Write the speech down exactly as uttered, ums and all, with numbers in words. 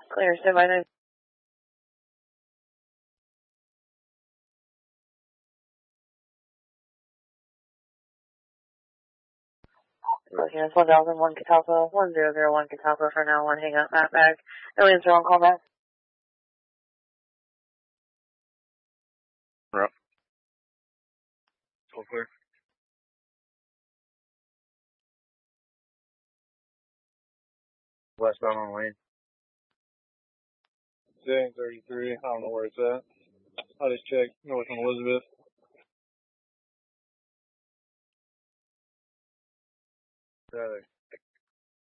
Clear, stay by nine. Looking at one thousand one Catalpa, one zero zero one Catalpa for now, one hang up, Matt back. Aliens are on call back. We're up. All clear. Westbound on lane. Zane thirty-three, I don't know where it's at. I just checked north on Elizabeth. Traffic.